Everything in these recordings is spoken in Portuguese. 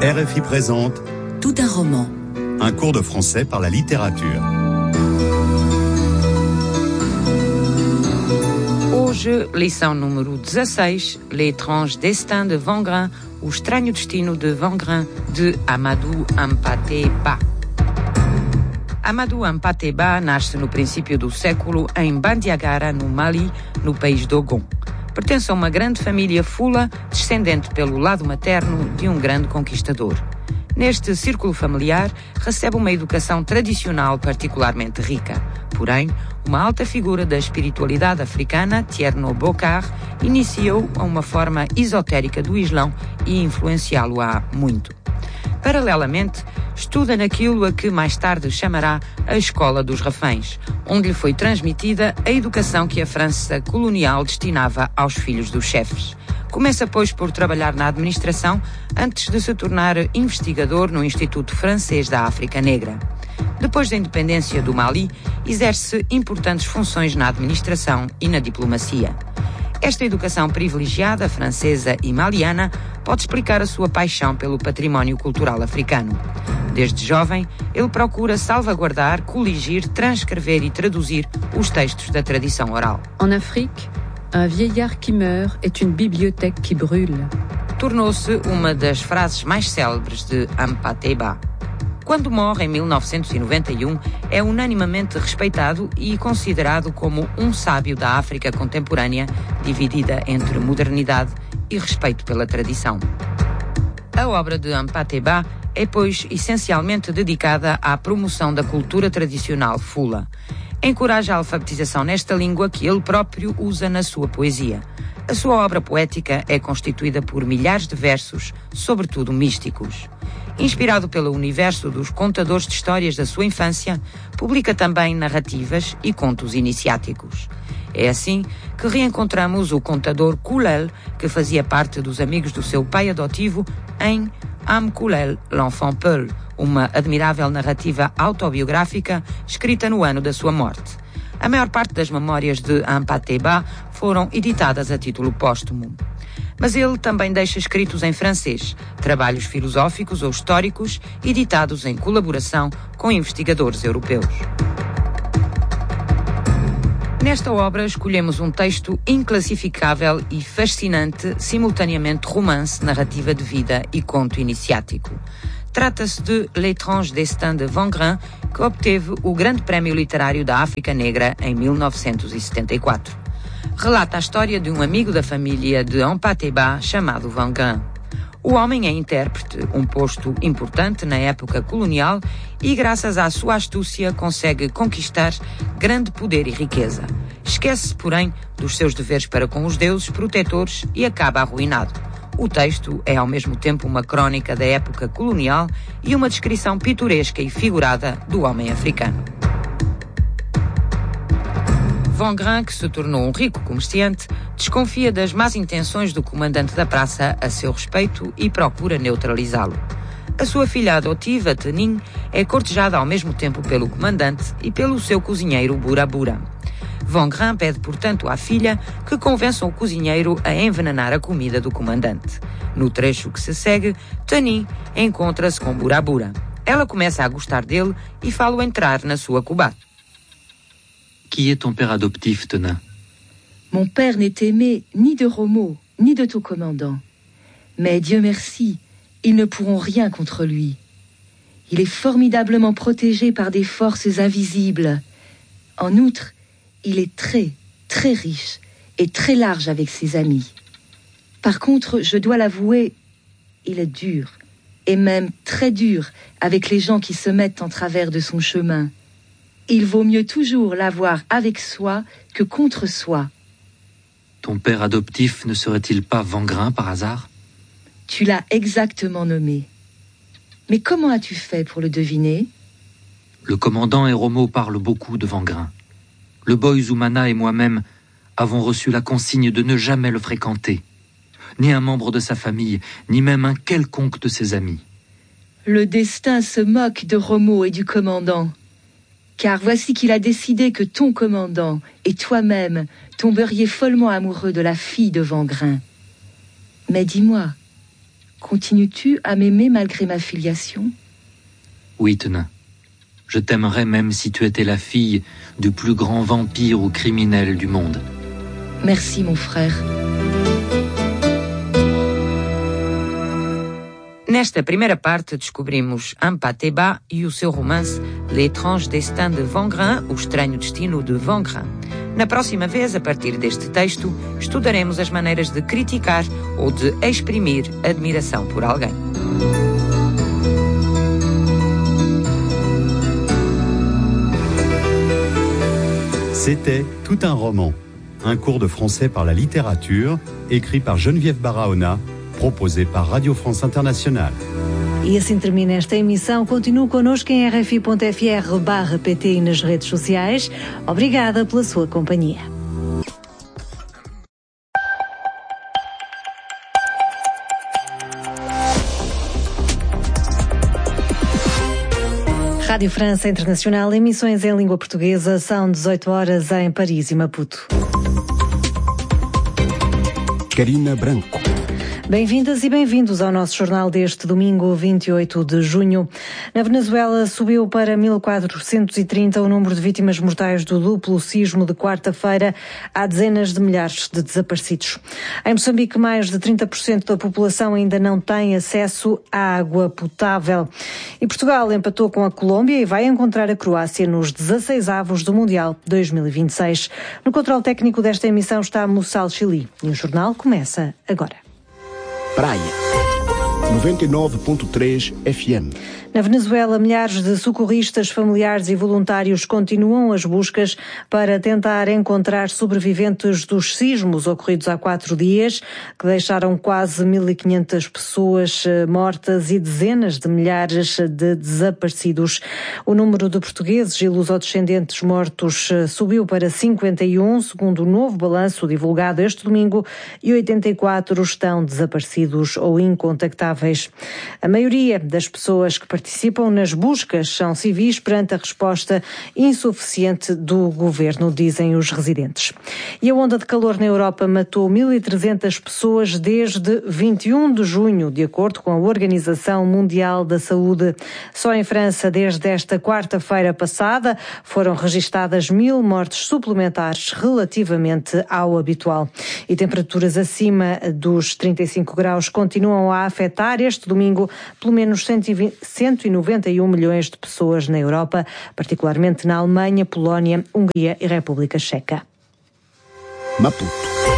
RFI présente Tout un roman. Un cours de français par la littérature. Hoje, lição número 16, L'étrange destin de Vangrin, O estranho destino de Vangrin, de Amadou Hampâté Bâ. Amadou Hampâté Bâ nasce no princípio do século em Bandiagara, no Mali, no país Dogon. Pertence a uma grande família fula, descendente pelo lado materno de um grande conquistador. Neste círculo familiar, recebe uma educação tradicional particularmente rica. Porém, uma alta figura da espiritualidade africana, Thierno Bokar, inicia-o a uma forma esotérica do Islão e influenciá-lo-á muito. Paralelamente, estuda naquilo a que mais tarde chamará a Escola dos Reféns, onde lhe foi transmitida a educação que a França colonial destinava aos filhos dos chefes. Começa, pois, por trabalhar na administração antes de se tornar investigador no Instituto Francês da África Negra. Depois da independência do Mali, exerce importantes funções na administração e na diplomacia. Esta educação privilegiada, francesa e maliana, pode explicar a sua paixão pelo património cultural africano. Desde jovem, ele procura salvaguardar, coligir, transcrever e traduzir os textos da tradição oral. En Afrique, un vieillard qui meurt est une bibliothèque qui brûle. Tornou-se uma das frases mais célebres de Hampâté Bâ. Quando morre em 1991, é unanimemente respeitado e considerado como um sábio da África contemporânea, dividida entre modernidade e respeito pela tradição. A obra de Hampâté Bâ é, pois, essencialmente dedicada à promoção da cultura tradicional fula. Encoraja a alfabetização nesta língua que ele próprio usa na sua poesia. A sua obra poética é constituída por milhares de versos, sobretudo místicos. Inspirado pelo universo dos contadores de histórias da sua infância, publica também narrativas e contos iniciáticos. É assim que reencontramos o contador Koulel, que fazia parte dos amigos do seu pai adotivo, em Am Koulel, l'enfant Peul, uma admirável narrativa autobiográfica escrita no ano da sua morte. A maior parte das memórias de Hampâté Bâ foram editadas a título póstumo. Mas ele também deixa escritos em francês, trabalhos filosóficos ou históricos, editados em colaboração com investigadores europeus. Nesta obra escolhemos um texto inclassificável e fascinante, simultaneamente romance, narrativa de vida e conto iniciático. Trata-se de L'étrange destin de Vangrin, que obteve o Grande Prémio Literário da África Negra em 1974. Relata a história de um amigo da família de Hampâté Bâ chamado Vangrin. O homem é intérprete, um posto importante na época colonial, e graças à sua astúcia consegue conquistar grande poder e riqueza. Esquece-se, porém, dos seus deveres para com os deuses protetores e acaba arruinado. O texto é ao mesmo tempo uma crónica da época colonial e uma descrição pitoresca e figurada do homem africano. Vangrin, que se tornou um rico comerciante, desconfia das más intenções do comandante da praça a seu respeito e procura neutralizá-lo. A sua filha adotiva, Tenin, é cortejada ao mesmo tempo pelo comandante e pelo seu cozinheiro Burabura. Vangrin pede, portanto, à filha que convença o cozinheiro a envenenar a comida do comandante. No trecho que se segue, Tenin encontra-se com Burabura. Ela começa a gostar dele e fala-o entrar na sua coubate. Qui est ton père adoptif, Tenin? Mon père n'est aimé ni de Romo, ni de ton commandant. Mais Dieu merci, ils ne pourront rien contre lui. Il est formidablement protégé par des forces invisibles. En outre, il est très, très riche et très large avec ses amis. Par contre, je dois l'avouer, il est dur, et même très dur avec les gens qui se mettent en travers de son chemin. Il vaut mieux toujours l'avoir avec soi que contre soi. Ton père adoptif ne serait-il pas Vangrin par hasard? Tu l'as exactement nommé. Mais comment as-tu fait pour le deviner? Le commandant et Romo parlent beaucoup de Vangrin. Le boy Zoumana et moi-même avons reçu la consigne de ne jamais le fréquenter. Ni un membre de sa famille, ni même un quelconque de ses amis. Le destin se moque de Romo et du commandant. Car voici qu'il a décidé que ton commandant et toi-même tomberiez follement amoureux de la fille de Vangrin. Mais dis-moi, continues-tu à m'aimer malgré ma filiation? Oui, Tenin. Je t'aimerais même si tu étais la fille du plus grand vampire ou criminel du monde. Merci, mon frère. Nesta primeira parte descobrimos Ampateba e o seu romance L'étrange destin de Vangrin, o estranho destino de Vangrin. Na próxima vez, a partir deste texto, estudaremos as maneiras de criticar ou de exprimir admiração por alguém. C'était Tout un roman, un cours de français par la littérature, écrit par Geneviève Barahona, proposé par Radio France Internationale. E assim termina esta emissão. Continue connosco em rfi.fr/pt e nas redes sociais. Obrigada pela sua companhia. Rádio França Internacional, emissões em língua portuguesa, são 18 horas em Paris e Maputo. Karina Branco. Bem-vindas e bem-vindos ao nosso jornal deste domingo, 28 de junho. Na Venezuela subiu para 1.430 o número de vítimas mortais do duplo sismo de quarta-feira. Há dezenas de milhares de desaparecidos. Em Moçambique, mais de 30% da população ainda não tem acesso à água potável. E Portugal empatou com a Colômbia e vai encontrar a Croácia nos 16avos do Mundial 2026. No controle técnico desta emissão está Mussal Chili. E o jornal começa agora. Praia 99.3 FM. Na Venezuela, milhares de socorristas, familiares e voluntários continuam as buscas para tentar encontrar sobreviventes dos sismos ocorridos há 4 dias, que deixaram quase 1.500 pessoas mortas e dezenas de milhares de desaparecidos. O número de portugueses e lusodescendentes mortos subiu para 51, segundo o novo balanço divulgado este domingo, e 84 estão desaparecidos ou incontactáveis. A maioria das pessoas que participam nas buscas são civis perante a resposta insuficiente do governo, dizem os residentes. E a onda de calor na Europa matou 1.300 pessoas desde 21 de junho, de acordo com a Organização Mundial da Saúde. Só em França, desde esta quarta-feira passada, foram registadas 1.000 mortes suplementares relativamente ao habitual. E temperaturas acima dos 35 graus continuam a afetar este domingo pelo menos 191 milhões de pessoas na Europa, particularmente na Alemanha, Polónia, Hungria e República Checa. Maputo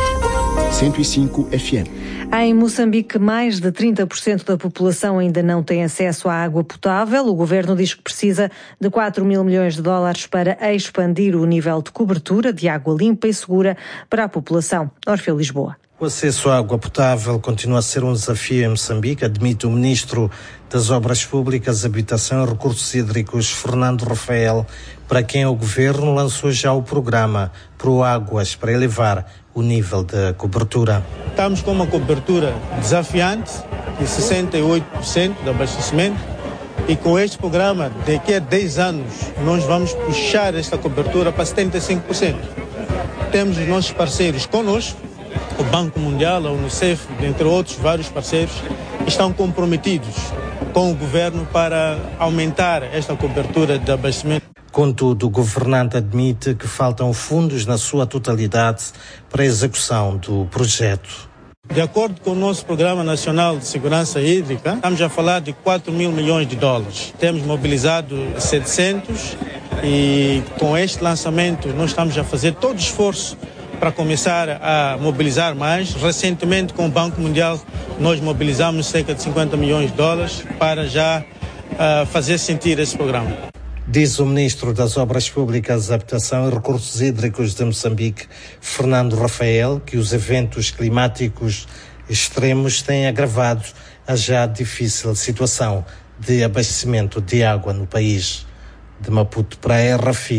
105 FM. Em Moçambique, mais de 30% da população ainda não tem acesso à água potável. O governo diz que precisa de 4 mil milhões de dólares para expandir o nível de cobertura de água limpa e segura para a população. Orfeu Lisboa. O acesso à água potável continua a ser um desafio em Moçambique, admite o Ministro das Obras Públicas, Habitação e Recursos Hídricos, Fernando Rafael, para quem o Governo lançou já o programa Proáguas para elevar o nível de cobertura. Estamos com uma cobertura desafiante de 68% de abastecimento e com este programa, daqui a 10 anos, nós vamos puxar esta cobertura para 75%. Temos os nossos parceiros conosco, o Banco Mundial, a Unicef, entre outros vários parceiros, estão comprometidos com o governo para aumentar esta cobertura de abastecimento. Contudo, o governante admite que faltam fundos na sua totalidade para a execução do projeto. De acordo com o nosso Programa Nacional de Segurança Hídrica, estamos a falar de 4 mil milhões de dólares. Temos mobilizado 700 e com este lançamento nós estamos a fazer todo o esforço para começar a mobilizar mais. Recentemente, com o Banco Mundial, nós mobilizamos cerca de 50 milhões de dólares para já fazer sentir esse programa. Diz o Ministro das Obras Públicas, Habitação e Recursos Hídricos de Moçambique, Fernando Rafael, que os eventos climáticos extremos têm agravado a já difícil situação de abastecimento de água no país. De Maputo para a RFI,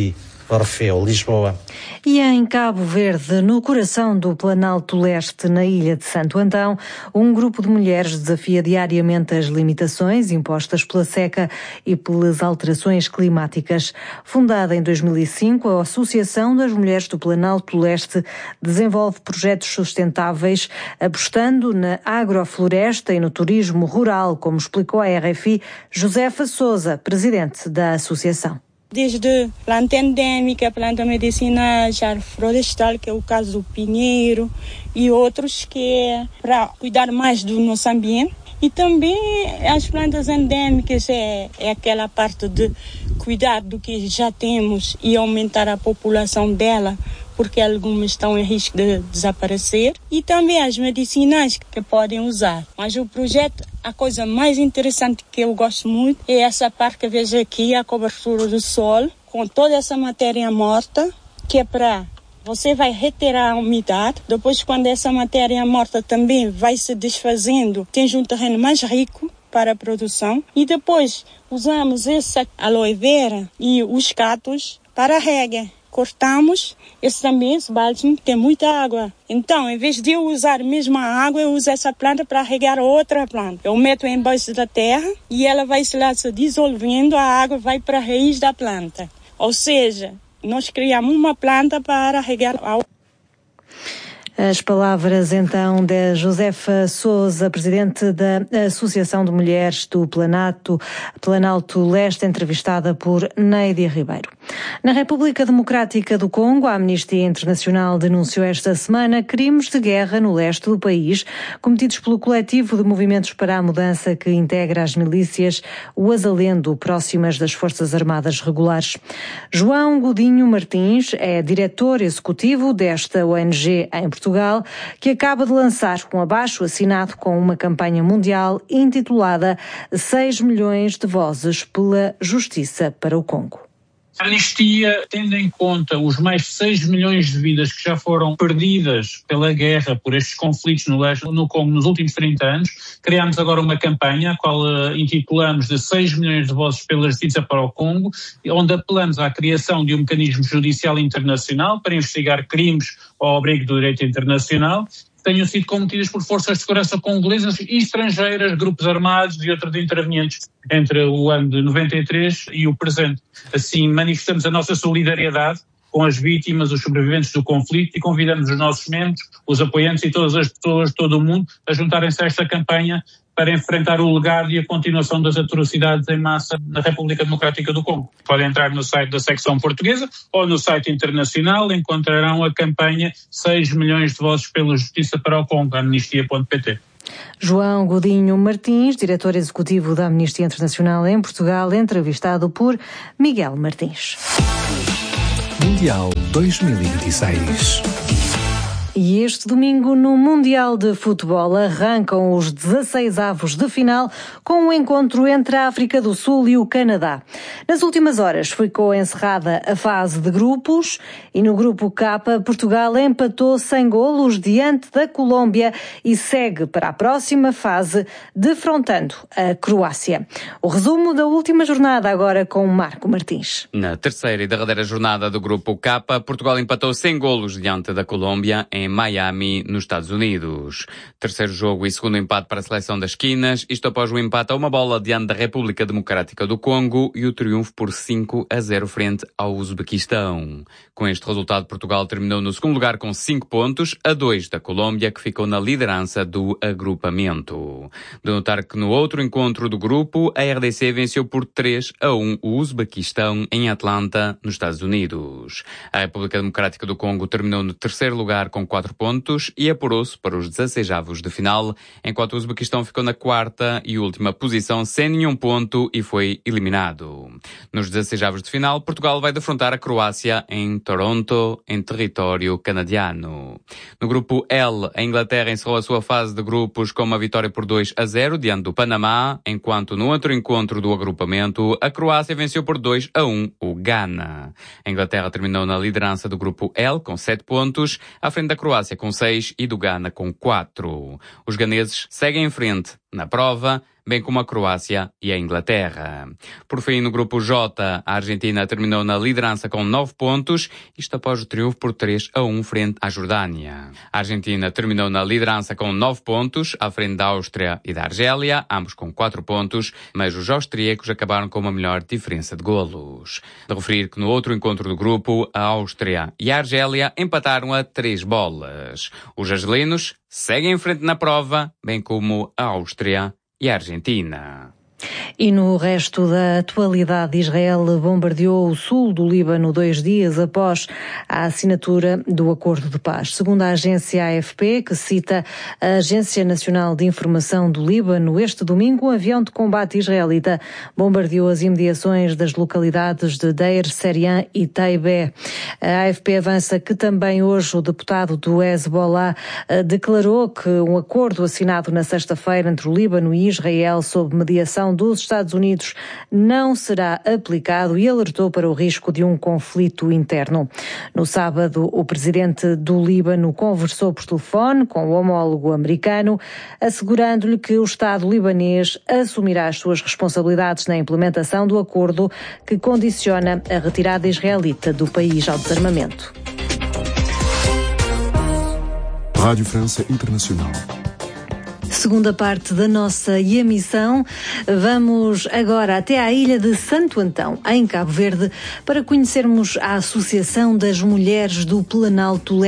Orfeu, Lisboa. E em Cabo Verde, no coração do Planalto Leste, na ilha de Santo Antão, um grupo de mulheres desafia diariamente as limitações impostas pela seca e pelas alterações climáticas. Fundada em 2005, a Associação das Mulheres do Planalto Leste desenvolve projetos sustentáveis, apostando na agrofloresta e no turismo rural, como explicou à RFI Josefa Sousa, presidente da associação. Desde planta endêmica, planta medicinal, árvore florestal, que é o caso do pinheiro, e outros que é para cuidar mais do nosso ambiente. E também as plantas endêmicas é aquela parte de cuidar do que já temos e aumentar a população dela, porque algumas estão em risco de desaparecer, e também as medicinais que podem usar. Mas o projeto, a coisa mais interessante que eu gosto muito é essa parte que vejo aqui, a cobertura do solo, com toda essa matéria morta, que é para... Você vai retirar a umidade, depois quando essa matéria morta também vai se desfazendo, tens um terreno mais rico para a produção, e depois usamos essa aloe vera e os cactos para a rega. Cortamos, esse balde tem muita água. Então, em vez de eu usar mesmo a água, eu uso essa planta para regar outra planta. Eu meto embaixo da terra e ela vai se dissolvendo, a água vai para a raiz da planta. Ou seja, nós criamos uma planta para regar a outra. As palavras, então, de Josefa Sousa, presidente da Associação de Mulheres do Planalto Leste, entrevistada por Neide Ribeiro. Na República Democrática do Congo, a Amnistia Internacional denunciou esta semana crimes de guerra no leste do país, cometidos pelo coletivo de movimentos para a mudança que integra as milícias Wazalendo, próximas das Forças Armadas Regulares. João Godinho Martins é diretor executivo desta ONG em Portugal, que acaba de lançar um abaixo-assinado com uma campanha mundial intitulada 6 milhões de vozes pela justiça para o Congo. A Anistia, tendo em conta os mais de 6 milhões de vidas que já foram perdidas pela guerra, por estes conflitos no Congo nos últimos 30 anos, criámos agora uma campanha, a qual intitulamos de 6 milhões de vozes pela justiça para o Congo, onde apelamos à criação de um mecanismo judicial internacional para investigar crimes ao abrigo do direito internacional, que tenham sido cometidas por forças de segurança congolesas e estrangeiras, grupos armados e outros intervenientes entre o ano de 93 e o presente. Assim, manifestamos a nossa solidariedade com as vítimas, os sobreviventes do conflito, e convidamos os nossos membros, os apoiantes e todas as pessoas de todo o mundo a juntarem-se a esta campanha para enfrentar o legado e a continuação das atrocidades em massa na República Democrática do Congo. Podem entrar no site da secção portuguesa ou no site internacional, encontrarão a campanha 6 milhões de vozes pela justiça para o Congo, amnistia.pt. João Godinho Martins, diretor executivo da Amnistia Internacional em Portugal, entrevistado por Miguel Martins. Mundial 2026. E este domingo, no Mundial de Futebol, arrancam os 16avos de final com um encontro entre a África do Sul e o Canadá. Nas últimas horas ficou encerrada a fase de grupos e no grupo K, Portugal empatou sem golos diante da Colômbia e segue para a próxima fase, defrontando a Croácia. O resumo da última jornada agora com Marco Martins. Na terceira e derradeira jornada do grupo K, Portugal empatou sem golos diante da Colômbia em Miami, nos Estados Unidos. Terceiro jogo e segundo empate para a seleção das esquinas, isto após o empate a uma bola diante da República Democrática do Congo e o triunfo por 5-0 frente ao Uzbequistão. Com este resultado, Portugal terminou no segundo lugar com 5 pontos, a 2 da Colômbia, que ficou na liderança do agrupamento. De notar que no outro encontro do grupo, a RDC venceu por 3-1 o Uzbequistão em Atlanta, nos Estados Unidos. A República Democrática do Congo terminou no terceiro lugar com 4 pontos e apurou-se para os 16avos de final, enquanto o Uzbequistão ficou na quarta e última posição sem nenhum ponto e foi eliminado. Nos 16avos de final, Portugal vai defrontar a Croácia em Toronto, em território canadiano. No grupo L, a Inglaterra encerrou a sua fase de grupos com uma vitória por 2-0 diante do Panamá, enquanto no outro encontro do agrupamento, a Croácia venceu por 2-1 o Ghana. A Inglaterra terminou na liderança do grupo L com 7 pontos, à frente da Croácia com 6 e do Ghana com 4. Os ganeses seguem em frente na prova, bem como a Croácia e a Inglaterra. Por fim, no grupo J, a Argentina terminou na liderança com 9 pontos, isto após o triunfo por 3-1 frente à Jordânia. A Argentina terminou na liderança com 9 pontos, à frente da Áustria e da Argélia, ambos com 4 pontos, mas os austríacos acabaram com uma melhor diferença de golos. De referir que no outro encontro do grupo, a Áustria e a Argélia empataram a 3 bolas. Os argelinos seguem em frente na prova, bem como a Áustria e a Argentina. E no resto da atualidade, Israel bombardeou o sul do Líbano 2 dias após a assinatura do acordo de paz. Segundo a agência AFP, que cita a Agência Nacional de Informação do Líbano, este domingo um avião de combate israelita bombardeou as imediações das localidades de Deir, Serian e Taibé. A AFP avança que também hoje o deputado do Hezbollah declarou que um acordo assinado na sexta-feira entre o Líbano e Israel sob mediação dos Estados Unidos não será aplicado e alertou para o risco de um conflito interno. No sábado, o presidente do Líbano conversou por telefone com o homólogo americano, assegurando-lhe que o Estado libanês assumirá as suas responsabilidades na implementação do acordo que condiciona a retirada israelita do país ao desarmamento. Rádio França Internacional. Segunda parte da nossa emissão, vamos agora até à ilha de Santo Antão, em Cabo Verde, para conhecermos a Associação das Mulheres do Planalto